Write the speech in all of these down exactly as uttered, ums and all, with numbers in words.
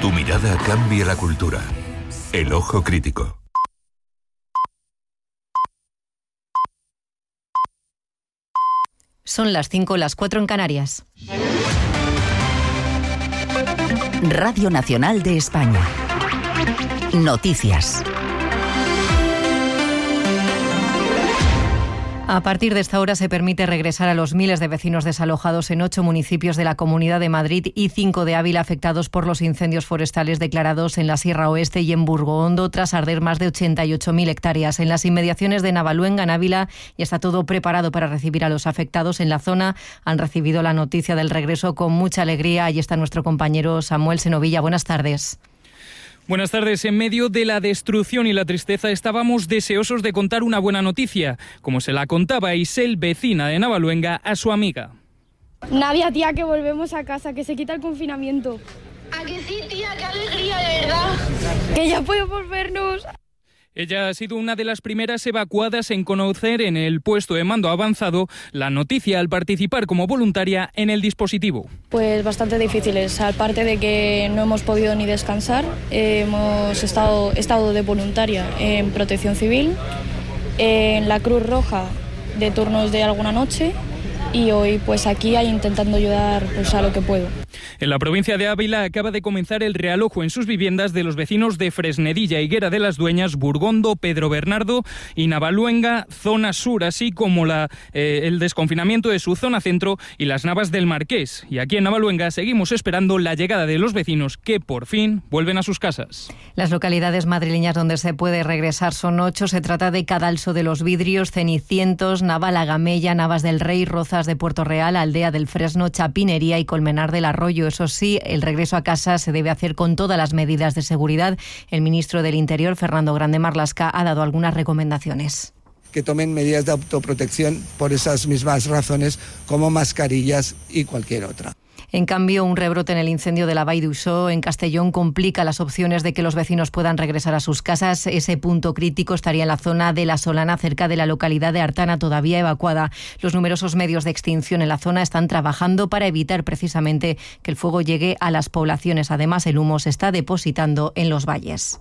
Tu mirada cambia la cultura. El ojo crítico. Son las cinco, las cuatro en Canarias. Radio Nacional de España. Noticias. A partir de esta hora se permite regresar a los miles de vecinos desalojados en ocho municipios de la Comunidad de Madrid y cinco de Ávila afectados por los incendios forestales declarados en la Sierra Oeste y en Burgoondo tras arder más de ochenta y ocho mil hectáreas. En las inmediaciones de Navaluenga, en Ávila, ya está todo preparado para recibir a los afectados. En la zona han recibido la noticia del regreso con mucha alegría. Allí está nuestro compañero Samuel Senovilla. Buenas tardes. Buenas tardes. En medio de la destrucción y la tristeza estábamos deseosos de contar una buena noticia, como se la contaba Isel, vecina de Navaluenga, a su amiga. Nadia, tía, que volvemos a casa, que se quita el confinamiento. ¿A que sí, tía? ¡Qué alegría, de verdad! Que ya podemos vernos. Ella ha sido una de las primeras evacuadas en conocer en el puesto de mando avanzado la noticia al participar como voluntaria en el dispositivo. Pues bastante difíciles, aparte de que no hemos podido ni descansar, eh, hemos estado, estado de voluntaria en Protección Civil, en la Cruz Roja de turnos de alguna noche y hoy pues aquí intentando ayudar pues, a lo que puedo. En la provincia de Ávila acaba de comenzar el realojo en sus viviendas de los vecinos de Fresnedilla, Higuera de las Dueñas, Burgondo, Pedro Bernardo y Navaluenga, zona sur, así como la, eh, el desconfinamiento de su zona centro y las Navas del Marqués. Y aquí en Navaluenga seguimos esperando la llegada de los vecinos que por fin vuelven a sus casas. Las localidades madrileñas donde se puede regresar son ocho. Se trata de Cadalso de los Vidrios, Cenicientos, Navalagamella, Navas del Rey, Rozas de Puerto Real, Aldea del Fresno, Chapinería y Colmenar del Arroyo. Eso sí, el regreso a casa se debe hacer con todas las medidas de seguridad. El ministro del Interior, Fernando Grande Marlaska, ha dado algunas recomendaciones. Que tomen medidas de autoprotección por esas mismas razones, como mascarillas y cualquier otra. En cambio, un rebrote en el incendio de la Vall d'Uixó en Castellón complica las opciones de que los vecinos puedan regresar a sus casas. Ese punto crítico estaría en la zona de La Solana, cerca de la localidad de Artana, todavía evacuada. Los numerosos medios de extinción en la zona están trabajando para evitar precisamente que el fuego llegue a las poblaciones. Además, el humo se está depositando en los valles.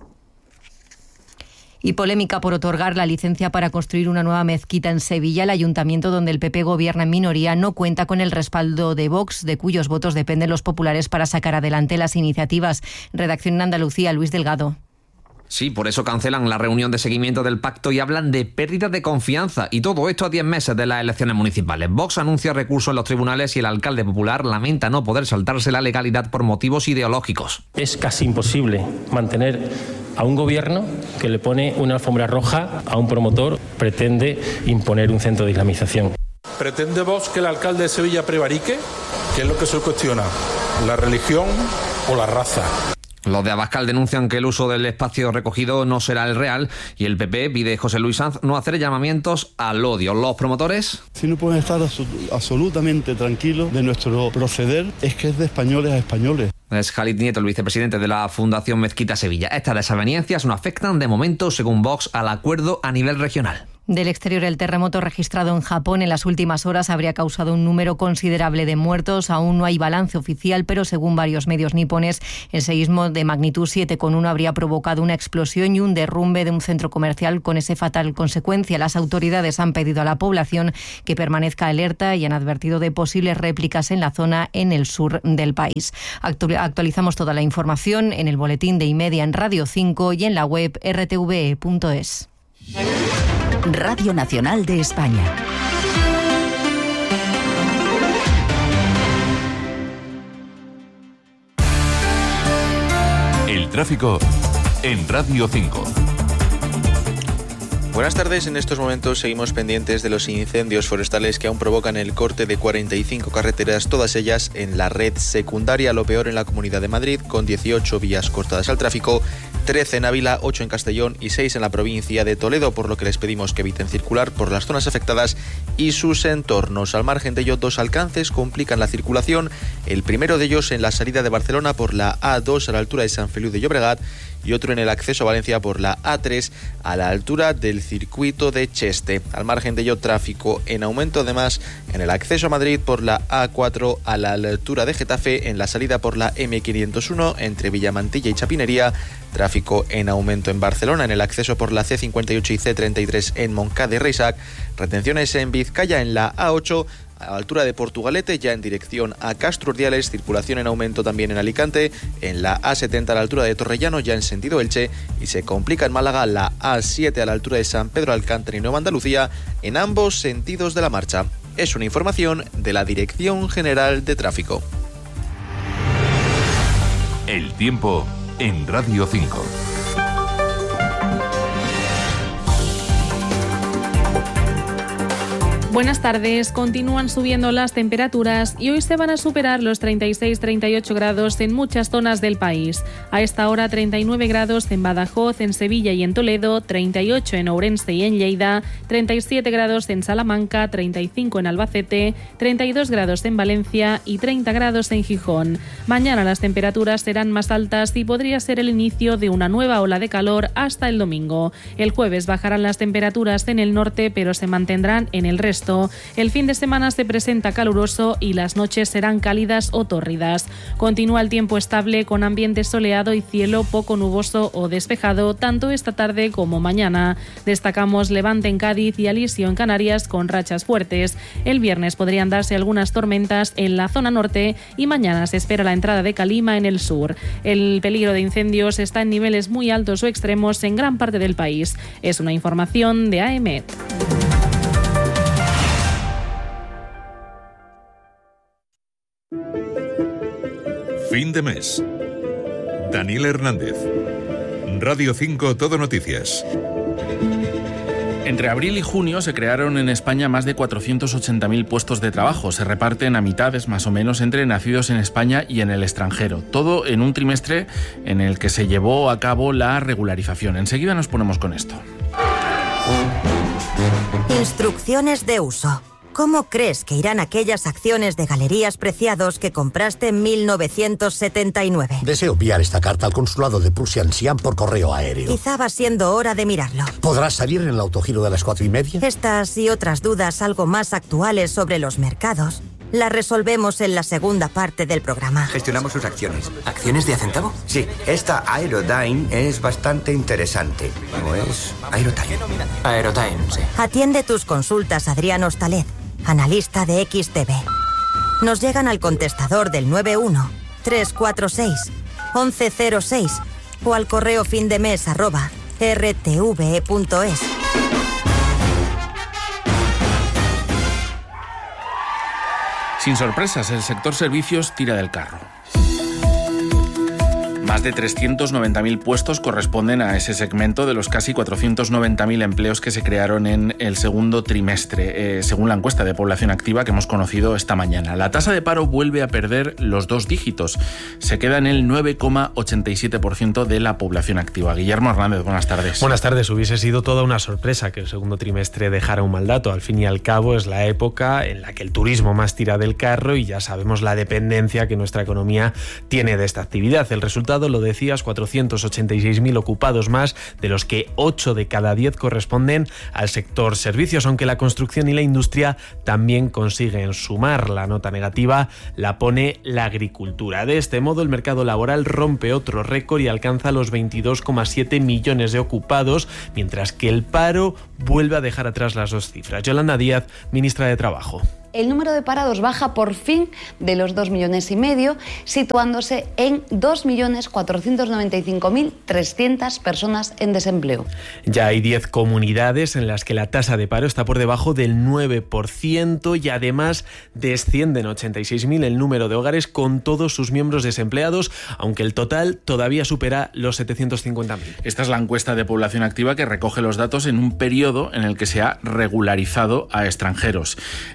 Y polémica por otorgar la licencia para construir una nueva mezquita en Sevilla. El ayuntamiento, donde el P P gobierna en minoría, no cuenta con el respaldo de Vox, de cuyos votos dependen los populares para sacar adelante las iniciativas. Redacción en Andalucía, Luis Delgado. Sí, por eso cancelan la reunión de seguimiento del pacto y hablan de pérdida de confianza. Y todo esto a diez meses de las elecciones municipales. Vox anuncia recursos en los tribunales y el alcalde popular lamenta no poder saltarse la legalidad por motivos ideológicos. Es casi imposible mantener a un gobierno que le pone una alfombra roja a un promotor, pretende imponer un centro de islamización. ¿Pretende Vox que el alcalde de Sevilla prevarique? ¿Qué es lo que se cuestiona? ¿La religión o la raza? Los de Abascal denuncian que el uso del espacio recogido no será el real y el P P pide a José Luis Sanz no hacer llamamientos al odio. Los promotores... Si no pueden estar absolutamente tranquilos de nuestro proceder, es que es de españoles a españoles. Es Khalid Nieto, el vicepresidente de la Fundación Mezquita Sevilla. Estas desavenencias no afectan de momento, según Vox, al acuerdo a nivel regional. Del exterior, el terremoto registrado en Japón en las últimas horas habría causado un número considerable de muertos. Aún no hay balance oficial, pero según varios medios nipones, el seísmo de magnitud siete coma uno habría provocado una explosión y un derrumbe de un centro comercial con esa fatal consecuencia. Las autoridades han pedido a la población que permanezca alerta y han advertido de posibles réplicas en la zona en el sur del país. Actualizamos toda la información en el boletín de Imedia en Radio cinco y en la web r t v e punto es. Radio Nacional de España. El tráfico en Radio cinco. Buenas tardes. En estos momentos seguimos pendientes de los incendios forestales que aún provocan el corte de cuarenta y cinco carreteras, todas ellas en la red secundaria. Lo peor en la Comunidad de Madrid, con dieciocho vías cortadas al tráfico, trece en Ávila, ocho en Castellón y seis en la provincia de Toledo, por lo que les pedimos que eviten circular por las zonas afectadas y sus entornos. Al margen de ello, dos alcances complican la circulación. El primero de ellos en la salida de Barcelona por la A dos a la altura de San Feliu de Llobregat y otro en el acceso a Valencia por la A tres a la altura del circuito de Cheste. Al margen de ello, tráfico en aumento además en el acceso a Madrid por la A cuatro a la altura de Getafe, en la salida por la eme quinientos uno entre Villamantilla y Chapinería. Tráfico en aumento en Barcelona en el acceso por la ce cincuenta y ocho y ce treinta y tres en Montcada y Reixac. Retenciones en Vizcaya en la A ocho a la altura de Portugalete, ya en dirección a Castro Urdiales. Circulación en aumento también en Alicante, en la A setenta a la altura de Torrellano, ya en sentido Elche, y se complica en Málaga la A siete a la altura de San Pedro Alcántara y Nueva Andalucía, en ambos sentidos de la marcha. Es una información de la Dirección General de Tráfico. El tiempo en Radio cinco. Buenas tardes. Continúan subiendo las temperaturas y hoy se van a superar los treinta y seis a treinta y ocho grados en muchas zonas del país. A esta hora treinta y nueve grados en Badajoz, en Sevilla y en Toledo, treinta y ocho en Ourense y en Lleida, treinta y siete grados en Salamanca, treinta y cinco en Albacete, treinta y dos grados en Valencia y treinta grados en Gijón. Mañana las temperaturas serán más altas y podría ser el inicio de una nueva ola de calor hasta el domingo. El jueves bajarán las temperaturas en el norte, pero se mantendrán en el resto. El fin de semana se presenta caluroso y las noches serán cálidas o tórridas. Continúa el tiempo estable con ambiente soleado y cielo poco nuboso o despejado tanto esta tarde como mañana. Destacamos Levante en Cádiz y Alisio en Canarias con rachas fuertes. El viernes podrían darse algunas tormentas en la zona norte y mañana se espera la entrada de calima en el sur. El peligro de incendios está en niveles muy altos o extremos en gran parte del país. Es una información de A E M E T. Fin de mes. Daniel Hernández. Radio cinco Todo Noticias. Entre abril y junio se crearon en España más de cuatrocientos ochenta mil puestos de trabajo. Se reparten a mitades más o menos entre nacidos en España y en el extranjero. Todo en un trimestre en el que se llevó a cabo la regularización. Enseguida nos ponemos con esto. Instrucciones de uso. ¿Cómo crees que irán aquellas acciones de Galerías Preciados que compraste en mil novecientos setenta y nueve? Deseo enviar esta carta al consulado de Prusia en Xi'an por correo aéreo. Quizá va siendo hora de mirarlo. ¿Podrás salir en el autogiro de las cuatro y media? Estas y otras dudas algo más actuales sobre los mercados las resolvemos en la segunda parte del programa. Gestionamos sus acciones. ¿Acciones de a centavo? Sí, esta Aerodyne es bastante interesante. ¿No es Aerodyne? Aerodyne, sí. Atiende tus consultas, Adrián Hostalet, analista de X T V. Nos llegan al contestador del nueve uno tres cuatro seis once cero seis o al correo findemes arroba rtve punto es. Sin sorpresas, el sector servicios tira del carro. Más de trescientos noventa mil puestos corresponden a ese segmento de los casi cuatrocientos noventa mil empleos que se crearon en el segundo trimestre, eh, según la encuesta de población activa que hemos conocido esta mañana. La tasa de paro vuelve a perder los dos dígitos. Se queda en el nueve coma ochenta y siete por ciento de la población activa. Guillermo Hernández, buenas tardes. Buenas tardes. Hubiese sido toda una sorpresa que el segundo trimestre dejara un mal dato. Al fin y al cabo es la época en la que el turismo más tira del carro y ya sabemos la dependencia que nuestra economía tiene de esta actividad. El resultado, lo decías, cuatrocientos ochenta y seis mil ocupados más, de los que ocho de cada diez corresponden al sector servicios, aunque la construcción y la industria también consiguen sumar. La nota negativa la pone la agricultura. De este modo, el mercado laboral rompe otro récord y alcanza los veintidós coma siete millones de ocupados, mientras que el paro vuelve a dejar atrás las dos cifras. Yolanda Díaz, ministra de Trabajo. El número de parados baja por fin de los dos millones y medio, situándose en dos millones cuatrocientos noventa y cinco mil trescientas personas en desempleo. Ya hay diez comunidades en las que la tasa de paro está por debajo del nueve por ciento y además descienden ochenta y seis mil el número de hogares con todos sus miembros desempleados, aunque el total todavía supera los setecientos cincuenta mil. Esta es la encuesta de población activa que recoge los datos en un periodo en el que se ha regularizado a extranjeros. Eso se nota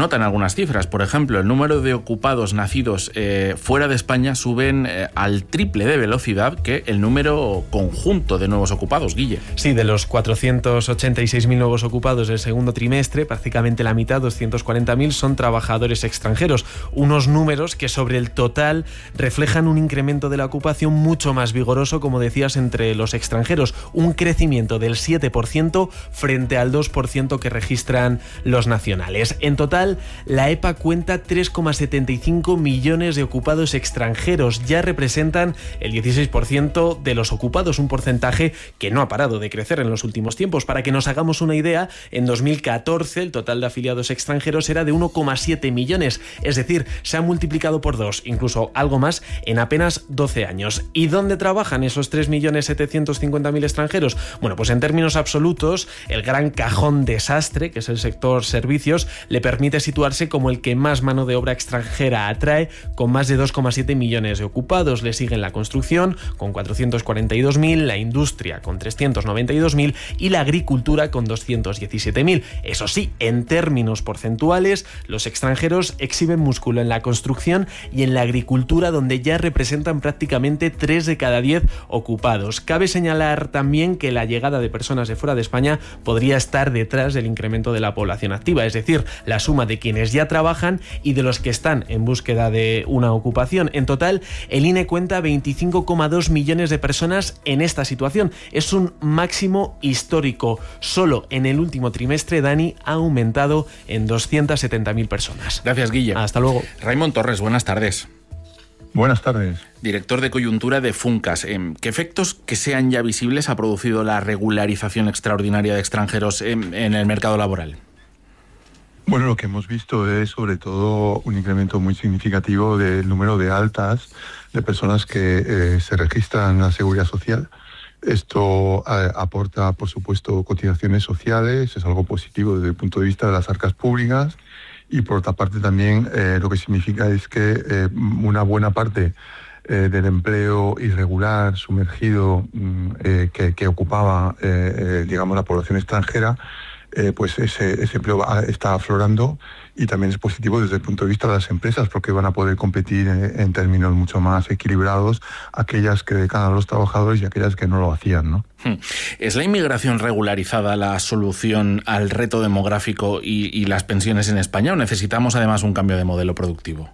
notan algunas cifras. Por ejemplo, el número de ocupados nacidos eh, fuera de España suben eh, al triple de velocidad que el número conjunto de nuevos ocupados, Guille. Sí, de los cuatrocientos ochenta y seis mil nuevos ocupados del segundo trimestre, prácticamente la mitad, doscientos cuarenta mil, son trabajadores extranjeros. Unos números que sobre el total reflejan un incremento de la ocupación mucho más vigoroso, como decías, entre los extranjeros. Un crecimiento del siete por ciento frente al dos por ciento que registran los nacionales. En total, la E P A cuenta tres coma setenta y cinco millones de ocupados extranjeros. Ya representan el dieciséis por ciento de los ocupados, un porcentaje que no ha parado de crecer en los últimos tiempos. Para que nos hagamos una idea, en dos mil catorce el total de afiliados extranjeros era de uno coma siete millones, es decir, se ha multiplicado por dos, incluso algo más, en apenas doce años. ¿Y dónde trabajan esos tres millones setecientos cincuenta mil extranjeros? Bueno, pues en términos absolutos, el gran cajón desastre, que es el sector servicios, le permite situarse como el que más mano de obra extranjera atrae, con más de dos coma siete millones de ocupados. Le siguen la construcción, con cuatrocientos cuarenta y dos mil, la industria, con trescientos noventa y dos mil, y la agricultura, con doscientos diecisiete mil. Eso sí, en términos porcentuales, los extranjeros exhiben músculo en la construcción y en la agricultura, donde ya representan prácticamente tres de cada diez ocupados. Cabe señalar también que la llegada de personas de fuera de España podría estar detrás del incremento de la población activa, es decir, la suma de quienes ya trabajan y de los que están en búsqueda de una ocupación. En total, el I N E cuenta veinticinco coma dos millones de personas en esta situación. Es un máximo histórico. Solo en el último trimestre, Dani, ha aumentado en doscientas setenta mil personas. Gracias, Guille. Hasta luego. Raimon Torres, buenas tardes. Buenas tardes. Director de coyuntura de Funcas. ¿Qué efectos que sean ya visibles ha producido la regularización extraordinaria de extranjeros en, en el mercado laboral? Bueno, lo que hemos visto es sobre todo un incremento muy significativo del número de altas de personas que eh, se registran en la Seguridad Social. Esto eh, aporta, por supuesto, cotizaciones sociales, es algo positivo desde el punto de vista de las arcas públicas, y por otra parte también eh, lo que significa es que eh, una buena parte eh, del empleo irregular, sumergido, eh, que, que ocupaba, eh, eh, digamos, la población extranjera, eh, pues ese, ese empleo va, está aflorando, y también es positivo desde el punto de vista de las empresas, porque van a poder competir en, en términos mucho más equilibrados, aquellas que dedican a los trabajadores y aquellas que no lo hacían, ¿no? ¿Es la inmigración regularizada la solución al reto demográfico y, y las pensiones en España, o necesitamos además un cambio de modelo productivo?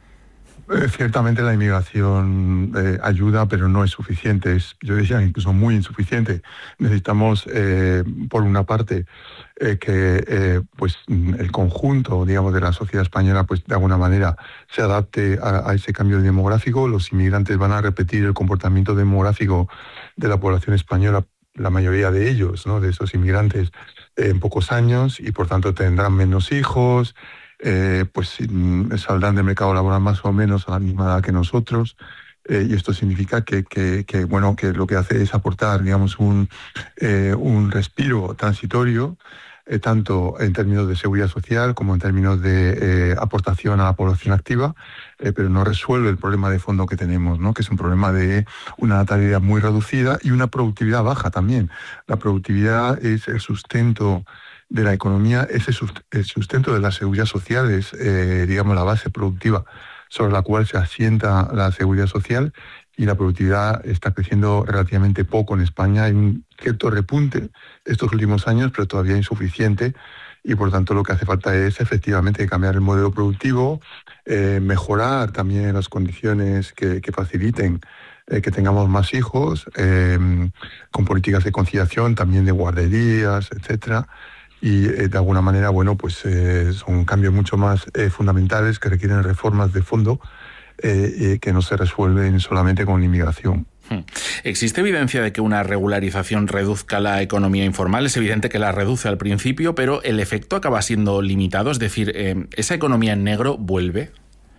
Eh, ciertamente la inmigración eh, ayuda, pero no es suficiente. Es, yo decía, incluso muy insuficiente. Necesitamos, eh, por una parte, eh, que eh, pues el conjunto, digamos, de la sociedad española, pues de alguna manera se adapte a, a ese cambio demográfico. Los inmigrantes van a repetir el comportamiento demográfico de la población española, la mayoría de ellos, ¿no?, de esos inmigrantes, eh, en pocos años, y por tanto tendrán menos hijos. Eh, pues saldrán del mercado laboral más o menos a la misma edad que nosotros, eh, y esto significa que, que, que, bueno, que lo que hace es aportar, digamos, un, eh, un respiro transitorio, eh, tanto en términos de seguridad social como en términos de eh, aportación a la población activa, eh, pero no resuelve el problema de fondo que tenemos, ¿no?, que es un problema de una natalidad muy reducida y una productividad baja también. La productividad es el sustento de la economía, es el sustento de la seguridad social, es, eh, digamos, la base productiva sobre la cual se asienta la seguridad social, y la productividad está creciendo relativamente poco en España. Hay un cierto repunte estos últimos años, pero todavía insuficiente, y por tanto lo que hace falta es efectivamente cambiar el modelo productivo, eh, mejorar también las condiciones que, que faciliten eh, que tengamos más hijos, eh, con políticas de conciliación, también de guarderías, etcétera. Y eh, de alguna manera, bueno, pues eh, son cambios mucho más eh, fundamentales que requieren reformas de fondo, eh, eh, que no se resuelven solamente con inmigración. ¿Existe evidencia de que una regularización reduzca la economía informal? Es evidente que la reduce al principio, pero el efecto acaba siendo limitado, es decir, eh, ¿esa economía en negro vuelve?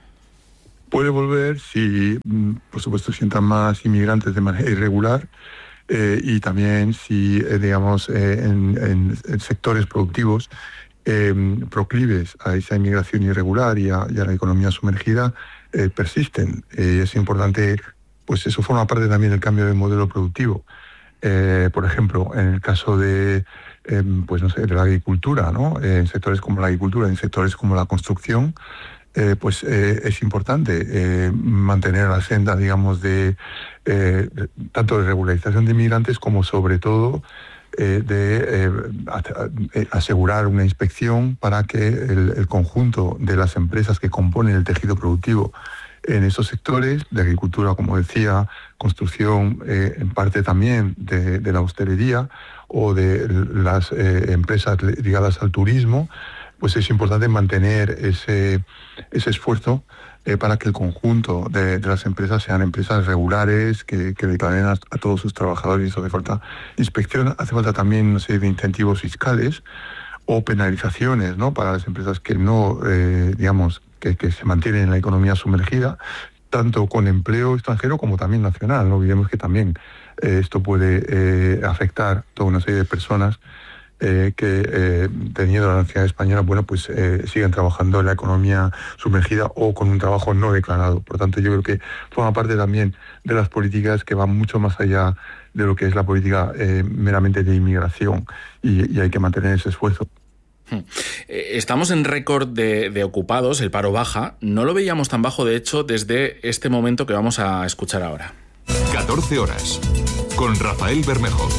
Puede volver si, por supuesto, si entran más inmigrantes de manera irregular. Eh, y también si, eh, digamos, eh, en, en, en sectores productivos eh, proclives a esa inmigración irregular y a, y a la economía sumergida eh, persisten. Eh, es importante, pues eso forma parte también del cambio de modelo productivo. Eh, por ejemplo, en el caso de eh, pues no sé, de la agricultura, ¿no? Eh, en sectores como la agricultura, en sectores como la construcción, eh, pues eh, es importante eh, mantener la senda, digamos, de eh, tanto de regularización de inmigrantes como sobre todo eh, de eh, asegurar una inspección para que el, el conjunto de las empresas que componen el tejido productivo en esos sectores de agricultura, como decía, construcción, eh, en parte también de, de la hostelería o de las eh, empresas ligadas al turismo, pues es importante mantener ese, ese esfuerzo eh, para que el conjunto de, de las empresas sean empresas regulares, que, que declaren a, a todos sus trabajadores. Hace falta inspección, hace falta también una serie de incentivos fiscales o penalizaciones, ¿no?, para las empresas que no, eh, digamos, que, que se mantienen en la economía sumergida, tanto con empleo extranjero como también nacional. No olvidemos que también eh, esto puede eh, afectar a toda una serie de personas eh, que, eh, teniendo la nacionalidad española, bueno, pues eh, siguen trabajando en la economía sumergida o con un trabajo no declarado. Por tanto, yo creo que forma parte también de las políticas que van mucho más allá de lo que es la política eh, meramente de inmigración, y, y hay que mantener ese esfuerzo. Estamos en récord de, de ocupados, el paro baja. No lo veíamos tan bajo, de hecho, desde este momento que vamos a escuchar ahora. catorce horas, con Rafael Bermejo.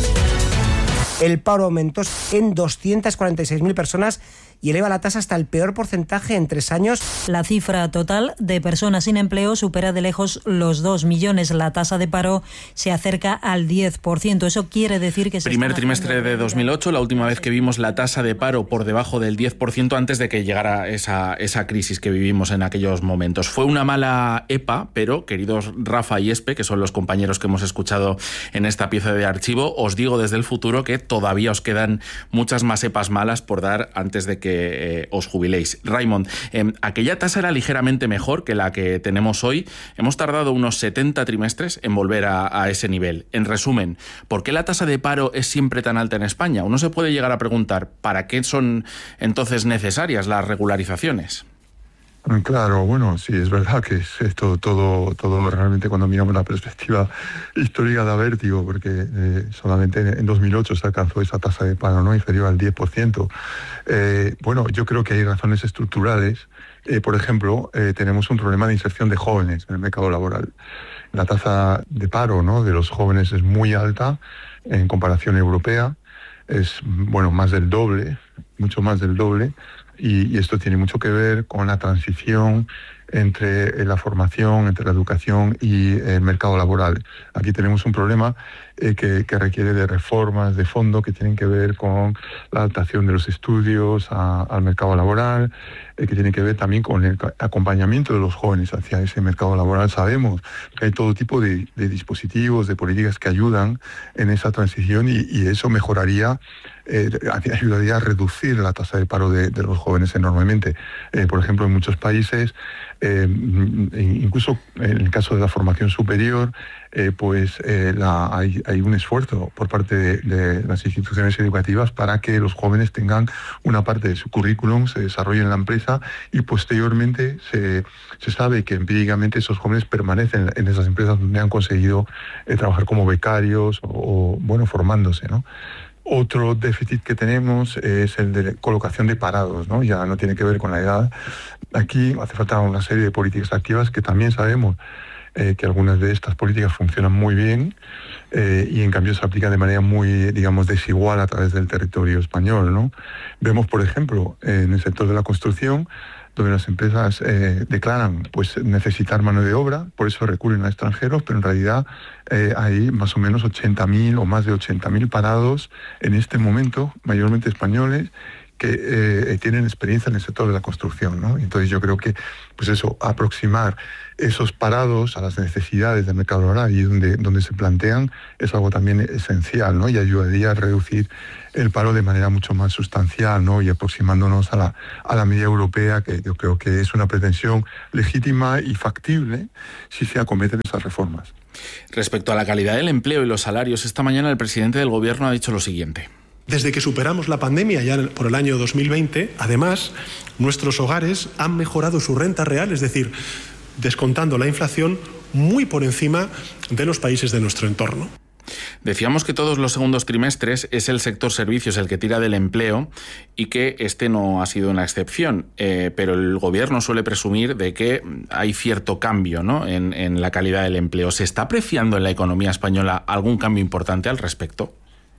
El paro aumentó en doscientas cuarenta y seis mil personas y eleva la tasa hasta el peor porcentaje en tres años. La cifra total de personas sin empleo supera de lejos los dos millones. La tasa de paro se acerca al diez por ciento. Eso quiere decir que... Se Primer trimestre de dos mil ocho, la última vez que vimos la tasa de paro por debajo del diez por ciento antes de que llegara esa, esa crisis que vivimos en aquellos momentos. Fue una mala EPA, pero, queridos Rafa y Espe, que son los compañeros que hemos escuchado en esta pieza de archivo, os digo desde el futuro que todavía os quedan muchas más EPAs malas por dar antes de que que eh, os jubiléis. Raimon, eh, aquella tasa era ligeramente mejor que la que tenemos hoy. Hemos tardado unos setenta trimestres en volver a, a ese nivel. En resumen, ¿por qué la tasa de paro es siempre tan alta en España? Uno se puede llegar a preguntar, ¿para qué son entonces necesarias las regularizaciones? Claro, bueno, sí, es verdad que es esto todo, todo realmente, cuando miramos la perspectiva histórica, da vértigo, porque eh, solamente en dos mil ocho se alcanzó esa tasa de paro, ¿no?, inferior al diez por ciento. Eh, bueno, yo creo que hay razones estructurales. Eh, por ejemplo, eh, tenemos un problema de inserción de jóvenes en el mercado laboral. La tasa de paro, ¿no?, de los jóvenes es muy alta en comparación europea. Es, bueno, más del doble, mucho más del doble. Y, y esto tiene mucho que ver con la transición entre la formación, entre la educación y el mercado laboral. Aquí tenemos un problema eh, que, que requiere de reformas de fondo que tienen que ver con la adaptación de los estudios a, al mercado laboral, eh, que tiene que ver también con el acompañamiento de los jóvenes hacia ese mercado laboral. Sabemos que hay todo tipo de, de dispositivos, de políticas que ayudan en esa transición, y, y eso mejoraría, eh, ayudaría a reducir la tasa de paro de, de los jóvenes enormemente. Eh, por ejemplo, en muchos países, Eh, incluso en el caso de la formación superior, eh, pues eh, la, hay, hay un esfuerzo por parte de, de las instituciones educativas para que los jóvenes tengan una parte de su currículum, se desarrolle en la empresa, y posteriormente se, se sabe que empíricamente esos jóvenes permanecen en esas empresas donde han conseguido eh, trabajar como becarios o, o bueno, formándose, ¿no? Otro déficit que tenemos es el de colocación de parados, ¿no? Ya no tiene que ver con la edad. Aquí hace falta una serie de políticas activas que también sabemos eh, que algunas de estas políticas funcionan muy bien eh, y en cambio se aplican de manera muy, digamos, desigual a través del territorio español, ¿no? Vemos, por ejemplo, eh, en el sector de la construcción, donde las empresas eh, declaran pues necesitar mano de obra, por eso recurren a extranjeros, pero en realidad eh, hay más o menos ochenta mil o más de ochenta mil parados en este momento, mayormente españoles, que eh, tienen experiencia en el sector de la construcción, ¿no? Entonces yo creo que, pues eso, aproximar esos parados a las necesidades del mercado laboral y donde, donde se plantean es algo también esencial, ¿no? Y ayudaría a reducir el paro de manera mucho más sustancial, ¿no? Y aproximándonos a la, a la media europea, que yo creo que es una pretensión legítima y factible si se acometen esas reformas. Respecto a la calidad del empleo y los salarios, esta mañana el presidente del Gobierno ha dicho lo siguiente. Desde que superamos la pandemia ya por el año dos mil veinte, además, nuestros hogares han mejorado su renta real, es decir, descontando la inflación, muy por encima de los países de nuestro entorno. Decíamos que todos los segundos trimestres es el sector servicios el que tira del empleo y que este no ha sido una excepción, eh, pero el gobierno suele presumir de que hay cierto cambio, ¿no?, en, en la calidad del empleo. ¿Se está apreciando en la economía española algún cambio importante al respecto?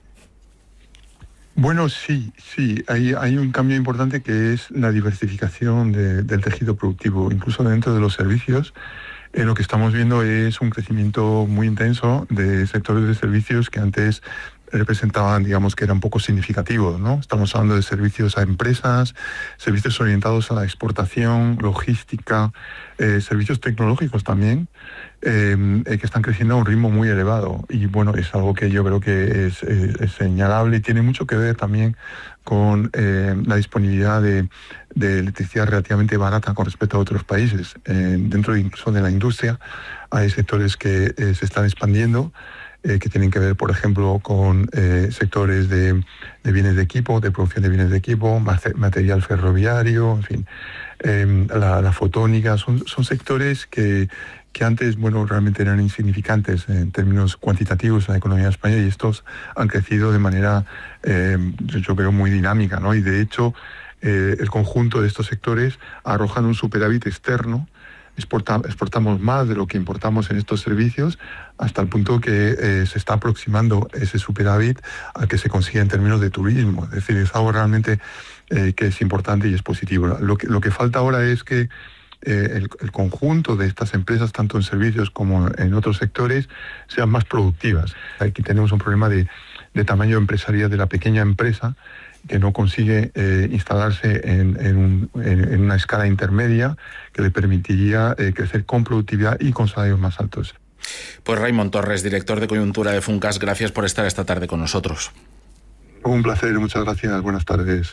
Bueno, sí, sí, hay, hay un cambio importante que es la diversificación de, del tejido productivo, incluso dentro de los servicios. Eh, lo que estamos viendo es un crecimiento muy intenso de sectores de servicios que antes representaban, digamos, que eran poco significativos, ¿no? Estamos hablando de servicios a empresas, servicios orientados a la exportación, logística, eh, servicios tecnológicos también, eh, eh, que están creciendo a un ritmo muy elevado. Y bueno, es algo que yo creo que es, es, es señalable y tiene mucho que ver también con eh, la disponibilidad de, de electricidad relativamente barata con respecto a otros países. Eh, dentro incluso de la industria hay sectores que eh, se están expandiendo, Eh, que tienen que ver, por ejemplo, con eh, sectores de, de bienes de equipo, de producción de bienes de equipo, material ferroviario, en fin, eh, la, la fotónica, son, son sectores que, que antes, bueno, realmente eran insignificantes en términos cuantitativos en la economía española, y estos han crecido de manera, eh, yo creo, muy dinámica, ¿no? Y de hecho, eh, el conjunto de estos sectores arrojan un superávit externo. Exporta, exportamos más de lo que importamos en estos servicios, hasta el punto que eh, se está aproximando ese superávit al que se consigue en términos de turismo. Es decir, es algo realmente eh, que es importante y es positivo. Lo que, lo que falta ahora es que eh, el, el conjunto de estas empresas, tanto en servicios como en otros sectores, sean más productivas. Aquí tenemos un problema de, de tamaño empresarial de la pequeña empresa, que no consigue eh, instalarse en, en, un, en, en una escala intermedia que le permitiría eh, crecer con productividad y con salarios más altos. Pues Raimon Torres, director de coyuntura de Funcas, gracias por estar esta tarde con nosotros. Un placer, muchas gracias, buenas tardes.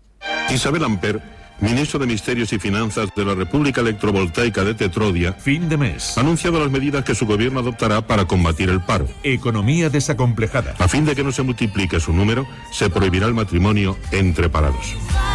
Isabel Amper, ministro de Misterios y Finanzas de la República Electrovoltaica de Tetrodia, fin de mes, ha anunciado las medidas que su gobierno adoptará para combatir el paro. Economía desacomplejada. A fin de que no se multiplique su número, se prohibirá el matrimonio entre parados.